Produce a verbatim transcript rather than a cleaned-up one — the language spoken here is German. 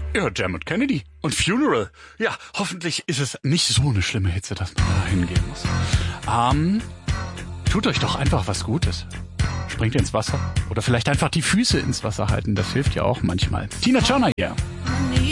Ja, Dermot Kennedy und Funeral. Ja, hoffentlich ist es nicht so eine schlimme Hitze, dass man da hingehen muss. Ähm, tut euch doch einfach was Gutes. Springt ins Wasser oder vielleicht einfach die Füße ins Wasser halten. Das hilft ja auch manchmal. Tina Turner hier. Yeah.